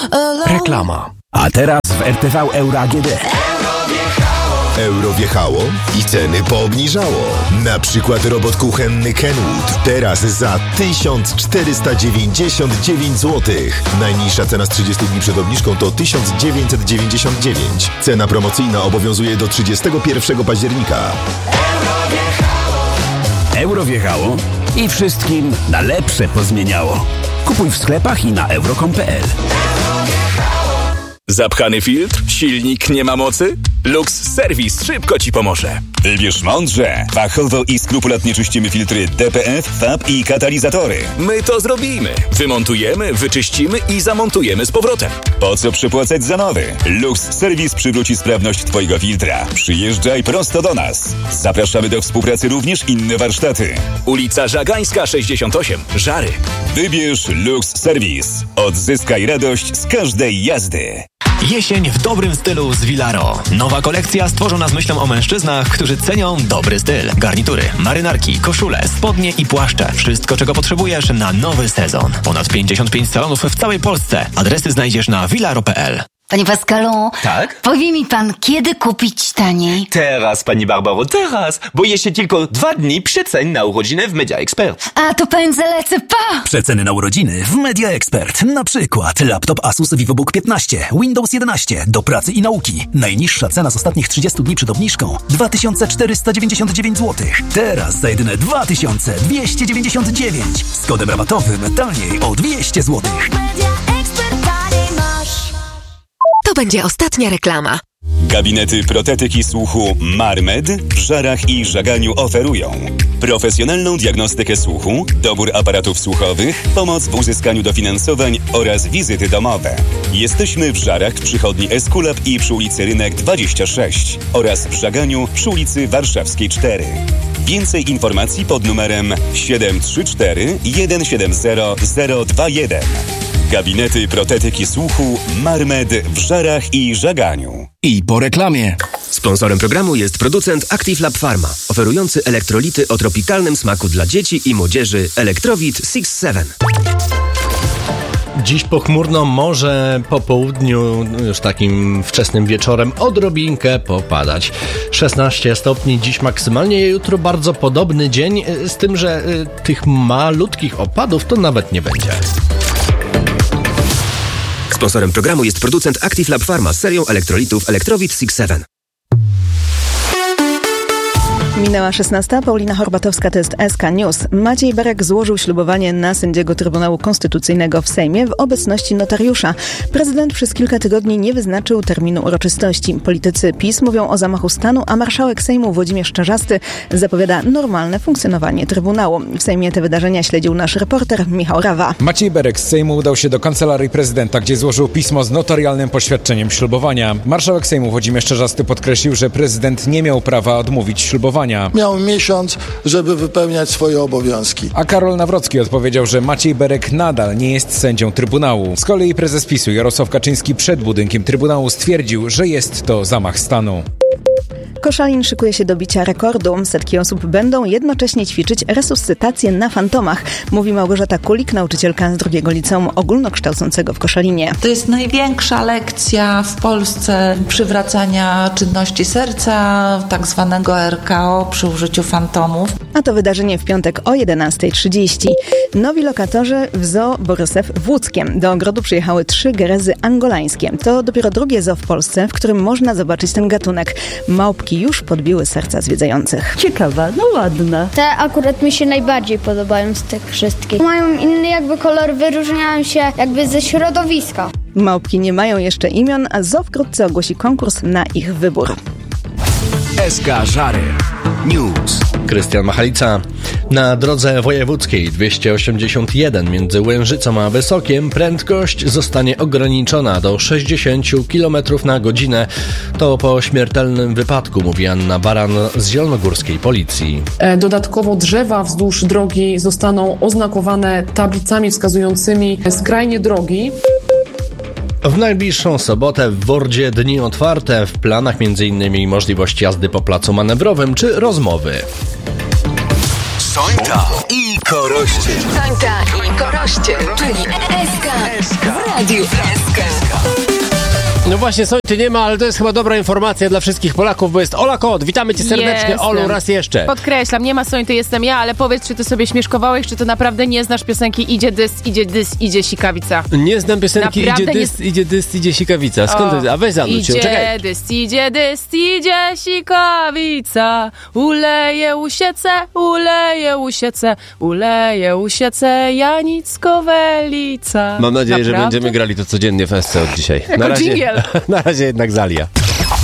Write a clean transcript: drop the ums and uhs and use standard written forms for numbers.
Reklama. A teraz w RTV Euro AGD. Euro wjechało i ceny poobniżało. Na przykład robot kuchenny Kenwood. Teraz za 1499 zł. Najniższa cena z 30 dni przed obniżką to 1999. Cena promocyjna obowiązuje do 31 października. Euro wjechało i wszystkim na lepsze pozmieniało. Kupuj w sklepach i na euro.com.pl. Zapchany filtr? Silnik nie ma mocy? Lux Service szybko Ci pomoże. Wybierz mądrze. Fachowo i skrupulatnie czyścimy filtry DPF, FAB i katalizatory. My to zrobimy. Wymontujemy, wyczyścimy i zamontujemy z powrotem. Po co przypłacać za nowy? Lux Service przywróci sprawność Twojego filtra. Przyjeżdżaj prosto do nas. Zapraszamy do współpracy również inne warsztaty. Ulica Żagańska 68, Żary. Wybierz Lux Service. Odzyskaj radość z każdej jazdy. Jesień w dobrym stylu z Vilaro. Nowa kolekcja stworzona z myślą o mężczyznach, którzy cenią dobry styl. Garnitury, marynarki, koszule, spodnie i płaszcze. Wszystko, czego potrzebujesz na nowy sezon. Ponad 55 salonów w całej Polsce. Adresy znajdziesz na vilaro.pl. Panie Pascalu, tak? Powie mi pan, kiedy kupić taniej? Teraz, pani Barbaro, teraz, bo jeszcze tylko 2 dni przecen na urodziny w Media Expert. A to pędzę lecę, pa! Przeceny na urodziny w Media Expert. Na przykład laptop Asus VivoBook 15, Windows 11 do pracy i nauki. Najniższa cena z ostatnich 30 dni przed obniżką 2499 zł. Teraz za jedyne 2299. Z kodem rabatowym taniej o 200 zł. To będzie ostatnia reklama. Gabinety protetyki słuchu Marmed w Żarach i Żaganiu oferują profesjonalną diagnostykę słuchu, dobór aparatów słuchowych, pomoc w uzyskaniu dofinansowań oraz wizyty domowe. Jesteśmy w Żarach w przychodni Eskulap i przy ulicy Rynek 26 oraz w Żaganiu przy ulicy Warszawskiej 4. Więcej informacji pod numerem 734 170 021. Gabinety protetyki słuchu Marmed w Żarach i Żaganiu. I po reklamie. Sponsorem programu jest producent Active Lab Pharma, oferujący elektrolity o tropikalnym smaku dla dzieci i młodzieży Electrowit 6-7. Dziś pochmurno, może po południu, już takim wczesnym wieczorem, odrobinkę popadać. 16 stopni dziś maksymalnie, jutro bardzo podobny dzień, z tym, że tych malutkich opadów to nawet nie będzie. Sponsorem programu jest producent Active Lab Pharma z serią elektrolitów Electrowit 6-7. Minęła 16. Paulina Horbatowska, to jest SK News. Maciej Berek złożył ślubowanie na sędziego Trybunału Konstytucyjnego w Sejmie w obecności notariusza. Prezydent przez kilka tygodni nie wyznaczył terminu uroczystości. Politycy PiS mówią o zamachu stanu, a marszałek Sejmu Włodzimierz Czarzasty zapowiada normalne funkcjonowanie Trybunału. W Sejmie te wydarzenia śledził nasz reporter Michał Rawa. Maciej Berek z Sejmu udał się do Kancelarii Prezydenta, gdzie złożył pismo z notarialnym poświadczeniem ślubowania. Marszałek Sejmu Włodzimierz Czarzasty podkreślił, że prezydent nie miał prawa odmówić ślubowania. Miał miesiąc, żeby wypełniać swoje obowiązki. A Karol Nawrocki odpowiedział, że Maciej Berek nadal nie jest sędzią Trybunału. Z kolei prezes PiS-u Jarosław Kaczyński przed budynkiem Trybunału stwierdził, że jest to zamach stanu. Koszalin szykuje się do bicia rekordu. Setki osób będą jednocześnie ćwiczyć resuscytację na fantomach, mówi Małgorzata Kulik, nauczycielka z II Liceum Ogólnokształcącego w Koszalinie. To jest największa lekcja w Polsce przywracania czynności serca, tak zwanego RKO przy użyciu fantomów. A to wydarzenie w piątek o 11:30. Nowi lokatorzy w Zoo Borysew w Łódzkiem. Do ogrodu przyjechały 3 gerezy angolańskie. To dopiero drugie zoo w Polsce, w którym można zobaczyć ten gatunek. Małpki już podbiły serca zwiedzających. Ciekawa, no ładna. Te akurat mi się najbardziej podobają z tych wszystkich. Mają inny jakby kolor, wyróżniają się jakby ze środowiska. Małpki nie mają jeszcze imion, a zoo wkrótce ogłosi konkurs na ich wybór. SK Żary News. Krystian Machalica. Na drodze wojewódzkiej 281 między Łężycą a Wysokiem prędkość zostanie ograniczona do 60 km na godzinę. To po śmiertelnym wypadku, mówi Anna Baran z zielonogórskiej policji. Dodatkowo drzewa wzdłuż drogi zostaną oznakowane tablicami wskazującymi skrajnie drogi. W najbliższą sobotę w Wordzie dni otwarte, w planach m.in. możliwość jazdy po placu manewrowym czy rozmowy. Sońta i Koroście. Sońta i Koroście, czyli SK w Radiu SK. No właśnie, Sońty nie ma, ale to jest chyba dobra informacja dla wszystkich Polaków, bo jest Ola Kot. Witamy cię serdecznie, Jestem. Olu, raz jeszcze. Podkreślam, nie ma Sońty, jestem ja, ale powiedz, czy ty sobie śmieszkowałeś, czy to naprawdę nie znasz piosenki Idzie dys, idzie sikawica. Nie znam piosenki Naprawdę Idzie dys, idzie sikawica. Skąd to jest? A weź zanudź się, czekaj. Idzie sikawica, uleje usiece, Janicko Welica. Mam nadzieję, że Naprawdę? będziemy grali to codziennie w SC od dzisiaj. Jako dżingiel. Na razie jednak Zalia.